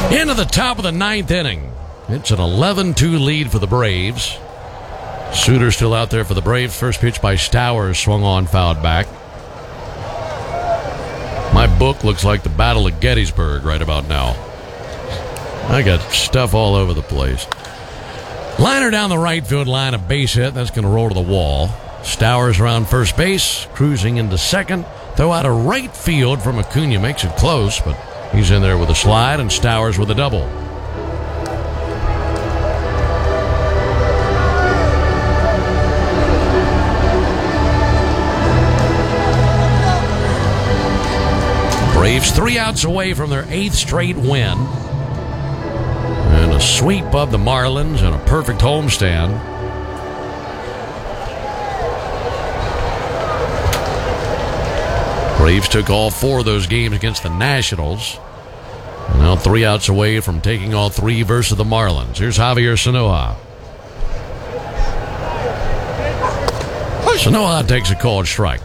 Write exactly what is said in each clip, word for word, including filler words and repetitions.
Into the top of the ninth inning. It's an eleven two lead for the Braves. Suter still out there for the Braves. First pitch by Stowers, swung on, fouled back. My book looks like the Battle of Gettysburg right about now. I got stuff all over the place. Liner down the right field line, a base hit. That's going to roll to the wall. Stowers around first base, cruising into second. Throw out a right field from Acuna. Makes it close, but he's in there with a slide, and Stowers with a double. Braves three outs away from their eighth straight win. And a sweep of the Marlins and a perfect homestand. Braves took all four of those games against the Nationals. And now three outs away from taking all three versus the Marlins. Here's Javier Sanoja. Sanoja takes a called strike.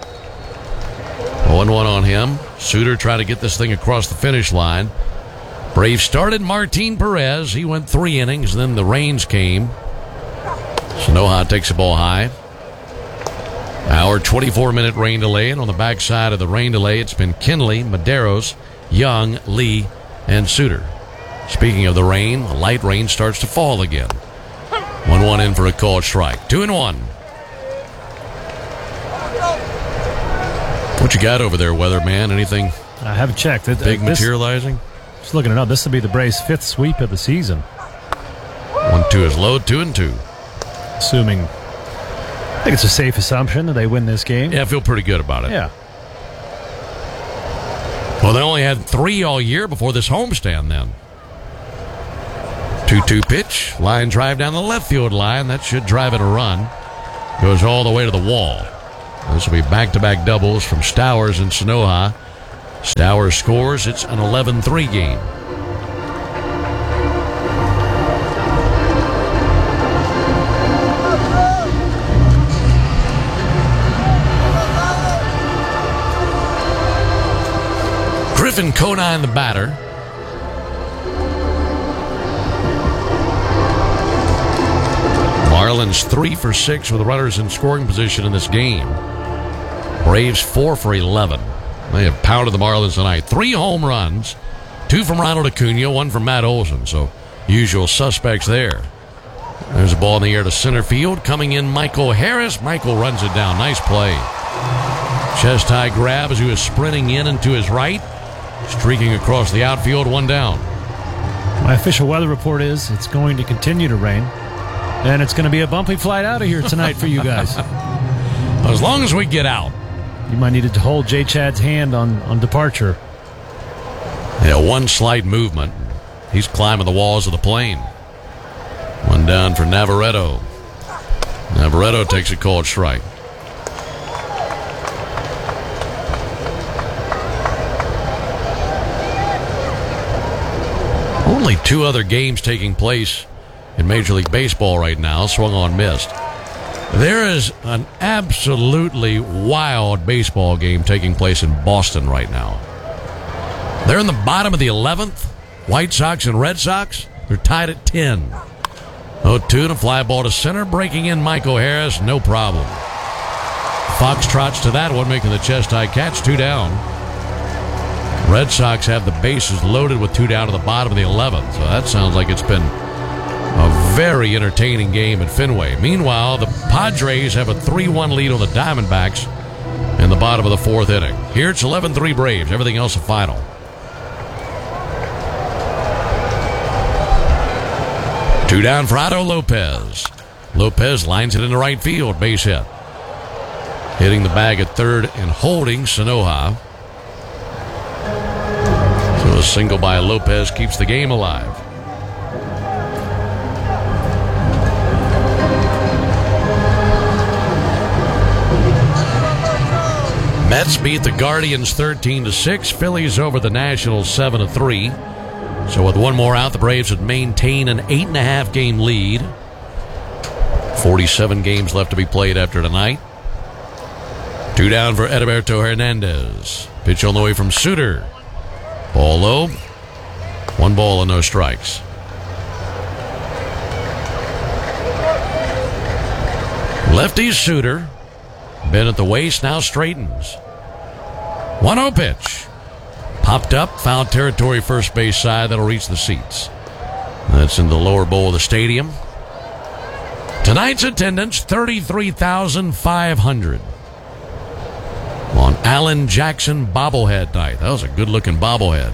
one one on him. Suter trying to get this thing across the finish line. Braves started Martin Perez. He went three innings, and then the rains came. Sanoja takes the ball high. Our twenty-four minute rain delay, and on the backside of the rain delay, it's been Kinley, Maderos, Young, Lee, and Suter. Speaking of the rain, the light rain starts to fall again. one one in for a called strike. two and one. What you got over there, weatherman? Anything I haven't checked. It, big this, materializing? Just looking it up. This will be the Braves' fifth sweep of the season. One two is low, two and two. Assuming, I think it's a safe assumption that they win this game. Yeah, I feel pretty good about it. Yeah. Well, they only had three all year before this homestand then. two two pitch. Line drive down the left field line. That should drive it a run. Goes all the way to the wall. This will be back-to-back doubles from Stowers and Sanoja. Stowers scores. It's an eleven three game. Griffin Conine the batter. Marlins three for six with runners in scoring position in this game. Braves four for eleven. They have pounded the Marlins tonight. Three home runs, two from Ronald Acuna, one from Matt Olson. So usual suspects there. There's a ball in the air to center field. Coming in, Michael Harris. Michael runs it down. Nice play. Chest high grab as he was sprinting in and to his right. Streaking across the outfield, one down. My official weather report is it's going to continue to rain. And it's going to be a bumpy flight out of here tonight for you guys. As long as we get out. You might need to hold J. Chad's hand on, on departure. Yeah, one slight movement. He's climbing the walls of the plane. One down for Navarreto. Navarreto takes a called strike. Only two other games taking place in Major League Baseball right now. Swung on, missed. There is an absolutely wild baseball game taking place in Boston right now. They're in the bottom of the eleventh. White Sox and Red Sox, they're tied at ten. oh two and a fly ball to center. Breaking in Michael Harris, no problem. Fox trots to that one, making the chest-high catch. Two down. Red Sox have the bases loaded with two down to the bottom of the eleventh. So that sounds like it's been a very entertaining game at Fenway. Meanwhile, the Padres have a three one lead on the Diamondbacks in the bottom of the fourth inning. Here it's eleven three Braves. Everything else a final. Two down for Otto Lopez. Lopez lines it into right field. Base hit. Hitting the bag at third and holding Sanoja. So a single by Lopez keeps the game alive. Mets beat the Guardians thirteen to six. Phillies over the Nationals seven to three. So with one more out, the Braves would maintain an eight and a half game lead. forty-seven games left to be played after tonight. Two down for Edilberto Hernandez. Pitch on the way from Suter. Ball low. One ball and no strikes. Lefty Suter, been at the waist, now straightens. one oh pitch. Popped up, foul territory, first base side. That'll reach the seats. That's in the lower bowl of the stadium. Tonight's attendance, thirty-three thousand five hundred. On Alan Jackson bobblehead night. That was a good-looking bobblehead.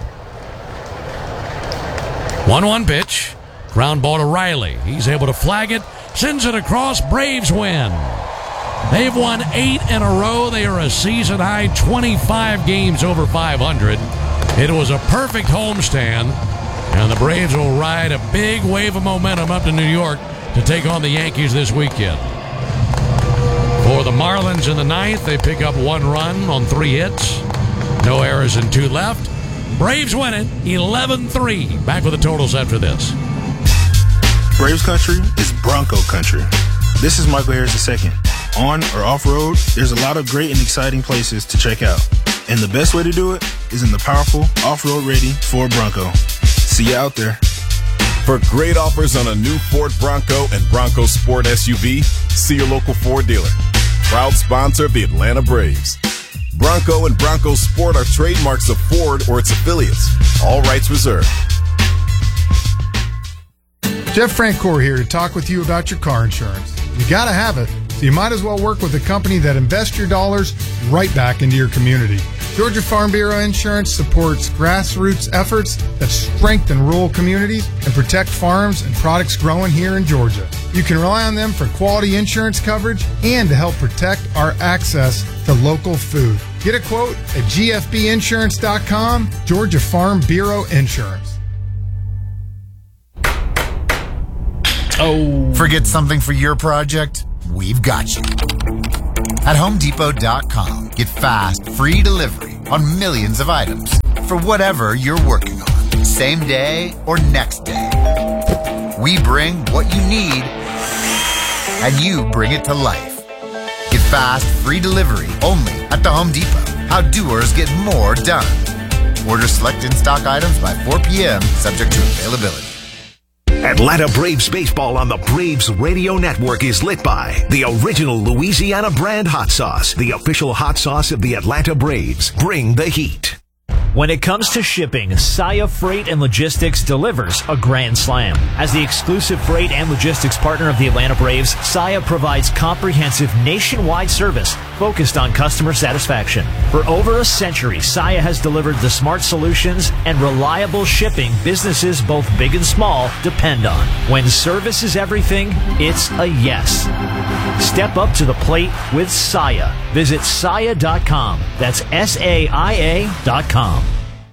one one pitch. Ground ball to Riley. He's able to flag it. Sends it across. Braves win. They've won eight in a row. They are a season-high twenty-five games over five hundred. It was a perfect homestand, and the Braves will ride a big wave of momentum up to New York to take on the Yankees this weekend. For the Marlins in the ninth, they pick up one run on three hits. No errors and two left. Braves win it eleven three. Back with the totals after this. Braves country is Bronco country. This is Michael Harris the second. On or off-road, there's a lot of great and exciting places to check out. And the best way to do it is in the powerful off-road ready Ford Bronco. See you out there. For great offers on a new Ford Bronco and Bronco Sport S U V, see your local Ford dealer. Proud sponsor of the Atlanta Braves. Bronco and Bronco Sport are trademarks of Ford or its affiliates. All rights reserved. Jeff Francoeur here to talk with you about your car insurance. You gotta have it, so you might as well work with a company that invests your dollars right back into your community. Georgia Farm Bureau Insurance supports grassroots efforts that strengthen rural communities and protect farms and products growing here in Georgia. You can rely on them for quality insurance coverage and to help protect our access to local food. Get a quote at G F B insurance dot com, Georgia Farm Bureau Insurance. Oh. Forget something for your project? We've got you. At Home Depot dot com, get fast, free delivery on millions of items for whatever you're working on, same day or next day. We bring what you need, and you bring it to life. Get fast, free delivery only at the Home Depot. How doers get more done. Order select in-stock items by four p.m., subject to availability. Atlanta Braves baseball on the Braves Radio Network is lit by the original Louisiana brand hot sauce, the official hot sauce of the Atlanta Braves. Bring the heat. When it comes to shipping, Saia Freight and Logistics delivers a grand slam. As the exclusive freight and logistics partner of the Atlanta Braves, Saia provides comprehensive nationwide service focused on customer satisfaction. For over a century, Saia has delivered the smart solutions and reliable shipping businesses both big and small depend on. When service is everything, it's a yes. Step up to the plate with Saia. Visit Saia dot com. That's S A I A dot com.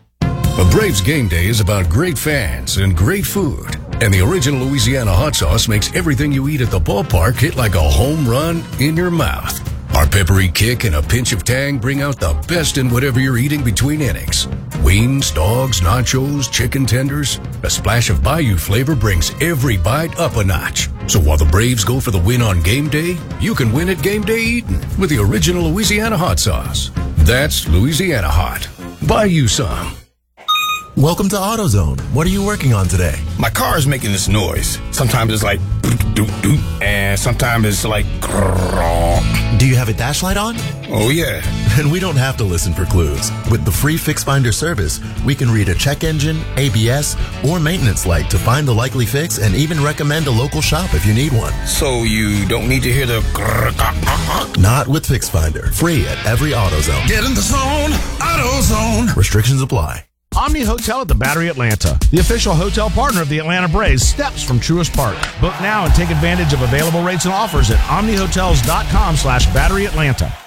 A Braves game day is about great fans and great food. And the original Louisiana hot sauce makes everything you eat at the ballpark hit like a home run in your mouth. Our peppery kick and a pinch of tang bring out the best in whatever you're eating between innings. Wings, dogs, nachos, chicken tenders. A splash of Bayou flavor brings every bite up a notch. So while the Braves go for the win on game day, you can win at game day eating with the original Louisiana hot sauce. That's Louisiana hot. Buy you some. Welcome to AutoZone. What are you working on today? My car is making this noise. Sometimes it's like doop doop, and sometimes it's like grrrr. Do you have a dash light on? Oh yeah. Then we don't have to listen for clues. With the free Fix Finder service, we can read a check engine, A B S, or maintenance light to find the likely fix and even recommend a local shop if you need one. So you don't need to hear the grrrr. Not with Fix Finder. Free at every AutoZone. Get in the zone, AutoZone. Restrictions apply. Omni Hotel at the Battery Atlanta, the official hotel partner of the Atlanta Braves, steps from Truist Park. Book now and take advantage of available rates and offers at omni hotels dot com slash battery atlanta.